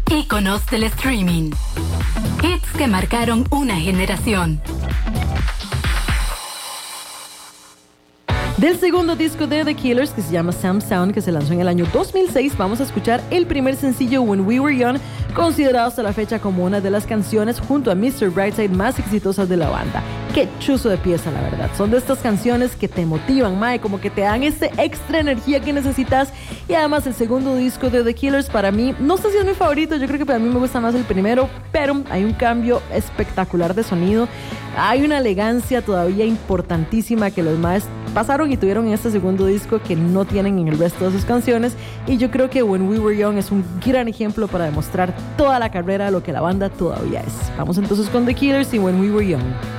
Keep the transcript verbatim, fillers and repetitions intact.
Íconos del streaming. Hits que marcaron una generación. Del segundo disco de The Killers, que se llama Sam Sound, que se lanzó en el año dos mil seis, vamos a escuchar el primer sencillo, When We Were Young, considerado hasta la fecha como una de las canciones junto a mister Brightside más exitosas de la banda. Qué chuzo de pieza, la verdad. Son de estas canciones que te motivan, mae, como que te dan ese extra energía que necesitas. Y además el segundo disco de The Killers para mí, no sé si es mi favorito, yo creo que para mí me gusta más el primero, pero hay un cambio espectacular de sonido. Hay una elegancia todavía importantísima que los maes pasaron y tuvieron en este segundo disco que no tienen en el resto de sus canciones, y yo creo que When We Were Young es un gran ejemplo para demostrar toda la carrera de lo que la banda todavía es. Vamos entonces con The Killers y When We Were Young.